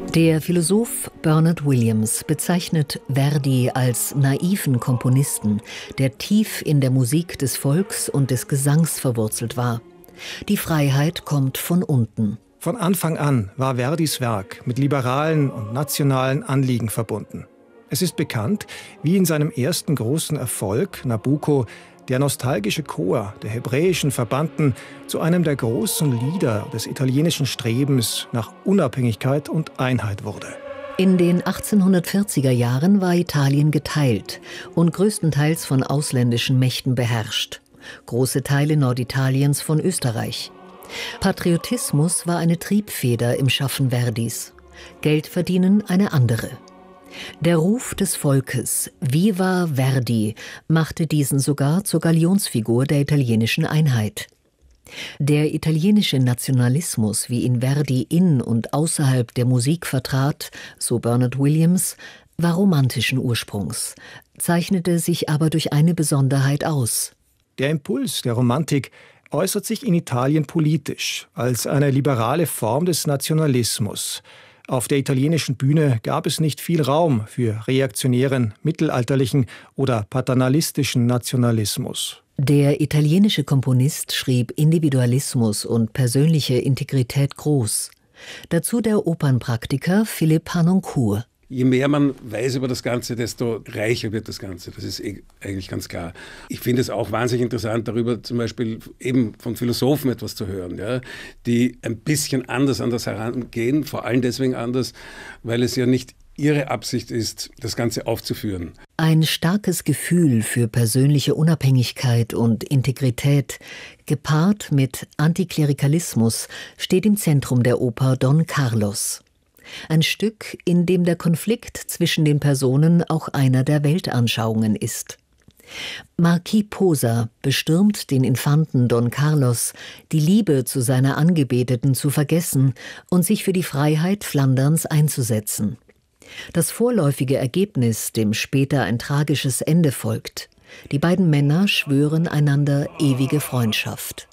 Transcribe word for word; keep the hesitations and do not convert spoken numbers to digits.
Der Philosoph Bernard Williams bezeichnet Verdi als naiven Komponisten, der tief in der Musik des Volks und des Gesangs verwurzelt war. Die Freiheit kommt von unten. Von Anfang an war Verdis Werk mit liberalen und nationalen Anliegen verbunden. Es ist bekannt, wie in seinem ersten großen Erfolg, Nabucco, der nostalgische Chor der hebräischen Verbannten zu einem der großen Lieder des italienischen Strebens nach Unabhängigkeit und Einheit wurde. In den achtzehnhundertvierziger Jahren war Italien geteilt und größtenteils von ausländischen Mächten beherrscht. Große Teile Norditaliens von Österreich. Patriotismus war eine Triebfeder im Schaffen Verdis, Geld verdienen eine andere. Der Ruf des Volkes, Viva Verdi, machte diesen sogar zur Galionsfigur der italienischen Einheit. Der italienische Nationalismus, wie ihn Verdi in und außerhalb der Musik vertrat, so Bernard Williams, war romantischen Ursprungs, zeichnete sich aber durch eine Besonderheit aus. Der Impuls der Romantik äußert sich in Italien politisch, als eine liberale Form des Nationalismus. Auf der italienischen Bühne gab es nicht viel Raum für reaktionären, mittelalterlichen oder paternalistischen Nationalismus. Der italienische Komponist schrieb Individualismus und persönliche Integrität groß. Dazu der Opernpraktiker Philippe Harnoncourt. Je mehr man weiß über das Ganze, desto reicher wird das Ganze. Das ist eh eigentlich ganz klar. Ich finde es auch wahnsinnig interessant, darüber zum Beispiel eben von Philosophen etwas zu hören, ja, die ein bisschen anders an das herangehen, vor allem deswegen anders, weil es ja nicht ihre Absicht ist, das Ganze aufzuführen. Ein starkes Gefühl für persönliche Unabhängigkeit und Integrität, gepaart mit Antiklerikalismus, steht im Zentrum der Oper Don Carlos. Ein Stück, in dem der Konflikt zwischen den Personen auch einer der Weltanschauungen ist. Marquis Posa bestürmt den Infanten Don Carlos, die Liebe zu seiner Angebeteten zu vergessen und sich für die Freiheit Flanderns einzusetzen. Das vorläufige Ergebnis, dem später ein tragisches Ende folgt. Die beiden Männer schwören einander ewige Freundschaft.